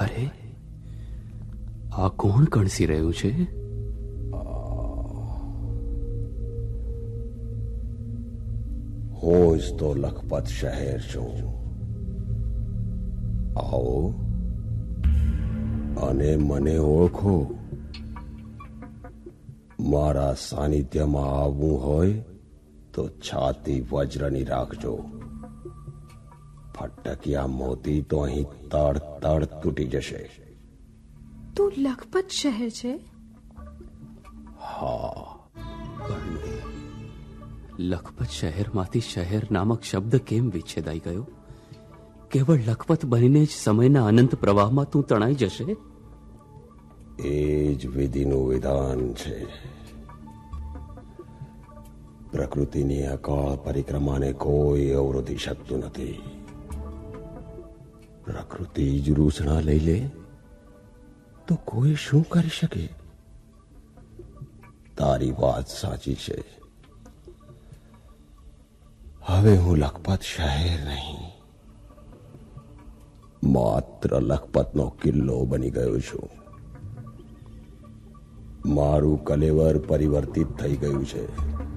અરે, આ કોણ કણસી રહ્યું છે? હું જ તો લખપત શહેર છું. આવો અને મને ઓળખો. મારા સાનિધ્યમાં આવવું હોય તો છાતી વજ્રની રાખજો. ફટકિયા મોતી તો અહીં તડ તડ તૂટી જશે. તું લખપત શહેર છે? હા. લખપત શહેરમાંથી શહેર નામક શબ્દ કેમ વિચ્છેદાઈ ગયો? કેવળ લખપત બનીને જ સમયના અનંત પ્રવાહમાં તું તણાઈ જશે? એ જ વિધિનું વિધાન છે. પ્રકૃતિની અકાળ પરિક્રમાને કોઈ અવરોધી શકતું નથી. પ્રકૃતિ જ રૂસણા લઈ લે તો કોઈ શું કરી શકે? તારી વાત સાચી છે. હવે હું લખપત શહેર નહીં, માત્ર લખપતનો કિલ્લો બની ગયો છું. મારું કલેવર પરિવર્તિત થઈ ગયું છે.